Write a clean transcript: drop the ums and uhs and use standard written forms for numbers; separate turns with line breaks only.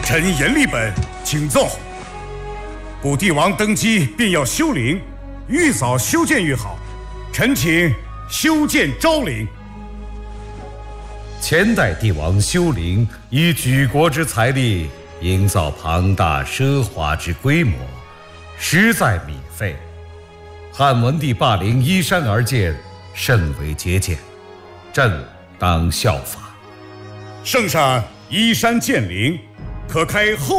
臣阎立本，请奏。古帝王登基便要修陵，愈早修建愈好。臣请修建昭陵。
前代帝王修陵，以举国之财力，营造庞大奢华之规模，实在米费。汉文帝霸陵依山而建，甚为节俭，朕当效法。
圣上依山建陵，可开后